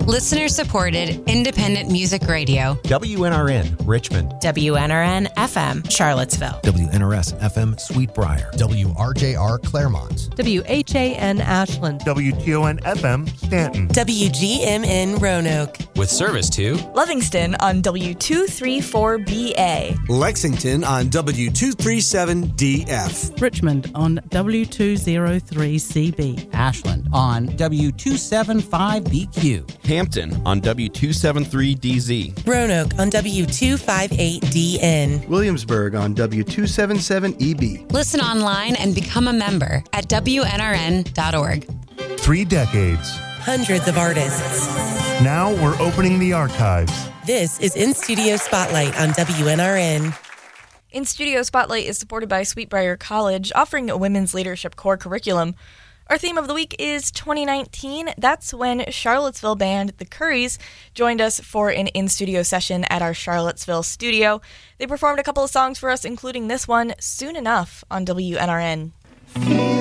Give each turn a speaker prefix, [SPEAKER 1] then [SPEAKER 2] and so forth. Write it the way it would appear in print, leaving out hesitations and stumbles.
[SPEAKER 1] Listener-supported, independent music radio.
[SPEAKER 2] WNRN, Richmond.
[SPEAKER 3] WNRN FM, Charlottesville.
[SPEAKER 4] WNRS FM, Sweetbriar.
[SPEAKER 5] WRJR, Claremont.
[SPEAKER 6] WHAN, Ashland.
[SPEAKER 7] WTON FM, Stanton.
[SPEAKER 8] WGMN, Roanoke.
[SPEAKER 9] With service to
[SPEAKER 10] Livingston on W234BA.
[SPEAKER 11] Lexington on W237DF.
[SPEAKER 6] Richmond on W203CB.
[SPEAKER 12] Ashland on W275BQ.
[SPEAKER 13] Hampton on W273DZ.
[SPEAKER 8] Roanoke on W258DN.
[SPEAKER 14] Williamsburg on W277EB.
[SPEAKER 1] Listen online and become a member at WNRN.org.
[SPEAKER 7] 3 decades.
[SPEAKER 8] Hundreds of artists.
[SPEAKER 7] Now we're opening the archives.
[SPEAKER 8] This is In Studio Spotlight on WNRN.
[SPEAKER 10] In Studio Spotlight is supported by Sweetbriar College, offering a women's leadership core curriculum. Our theme of the week is 2019. That's when Charlottesville band The Curries joined us for an in-studio session at our Charlottesville studio. They performed a couple of songs for us, including this one, Soon Enough, on WNRN.